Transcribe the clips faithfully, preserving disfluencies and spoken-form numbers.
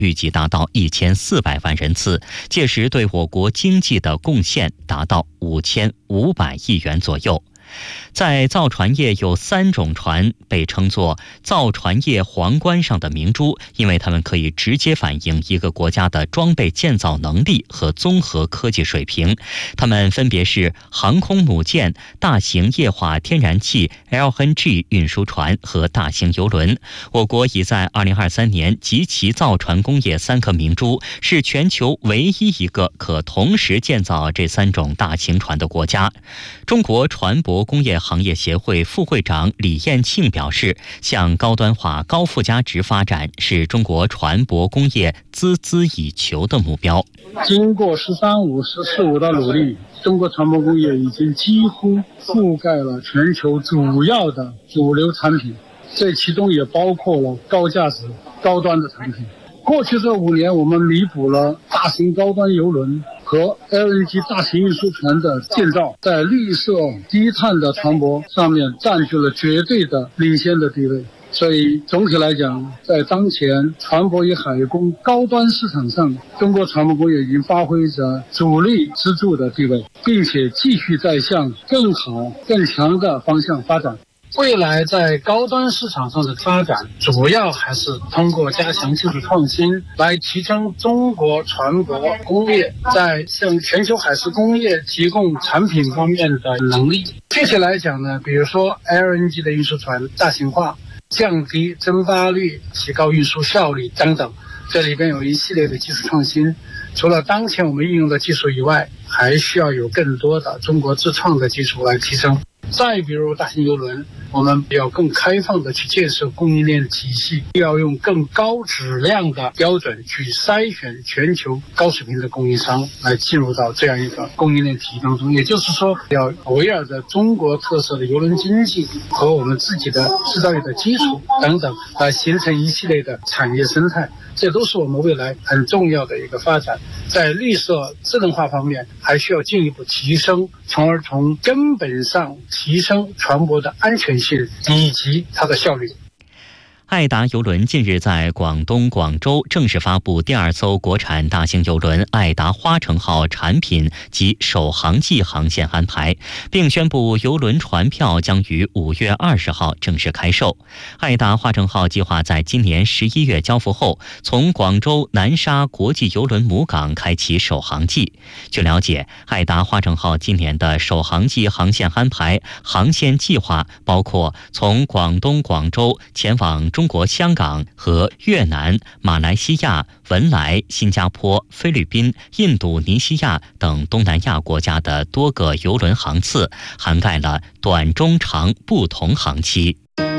预计达到一千四百万人次，届时对我国经济的贡献达到五千五百亿元左右。在造船业有三种船被称作造船业皇冠上的明珠，因为它们可以直接反映一个国家的装备建造能力和综合科技水平。它们分别是航空母舰、大型液化天然气 L N G 运输船和大型邮轮。我国已在二零二三年集齐造船工业三颗明珠，是全球唯一一个可同时建造这三种大型船的国家。中国船舶工业行业协会副会长李彦庆表示，向高端化、高附加值发展是中国船舶工业孜孜以求的目标。 经过“十三五”、“十四五”的努力，中国船舶工业已经几乎覆盖了全球主要的主流产品，这其中也包括了高价值、高端的产品。过去这五年，我们弥补了大型高端邮轮和 L N G 大型运输船的建造，在绿色低碳的船舶上面占据了绝对的领先的地位。所以总体来讲，在当前船舶与海工高端市场上，中国船舶工业已经发挥着主力支柱的地位，并且继续在向更好更强的方向发展。未来在高端市场上的发展，主要还是通过加强技术创新，来提升中国船舶工业在向全球海事工业提供产品方面的能力。具体来讲呢，比如说 L N G 的运输船大型化，降低蒸发率，提高运输效率等等，这里边有一系列的技术创新。除了当前我们运用的技术以外，还需要有更多的中国自创的技术来提升。再比如大型邮轮，我们要更开放的去建设供应链体系，要用更高质量的标准去筛选全球高水平的供应商来进入到这样一个供应链体系当中。也就是说，要围绕着中国特色的邮轮经济和我们自己的制造业的基础等等，来形成一系列的产业生态。这都是我们未来很重要的一个发展。在绿色智能化方面，还需要进一步提升，从而从根本上提升船舶的安全性以及它的效率。 爱达邮轮近日在广东广州正式发布第二艘国产大型邮轮爱达花城号产品及首航季航线安排，并宣布邮轮船票将于五月二十号正式开售。爱达花城号计划在今年十一月交付后，从广州南沙国际邮轮母港开启首航季。据了解，爱达花城号今年的首航季航线安排航线计划包括从广东广州前往中国香港和越南、马来西亚、文莱、新加坡、菲律宾、印度尼西亚等东南亚国家的多个邮轮航次，涵盖了短、中、长不同航期。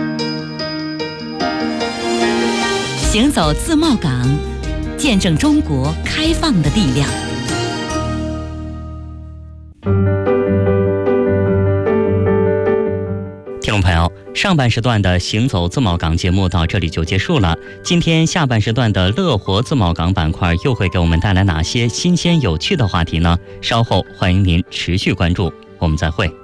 行走自贸港，见证中国开放的力量。 听众朋友，上半时段的行走自贸港节目到这里就结束了。今天下半时段的乐活自贸港板块又会给我们带来哪些新鲜有趣的话题呢？稍后欢迎您持续关注，我们再会。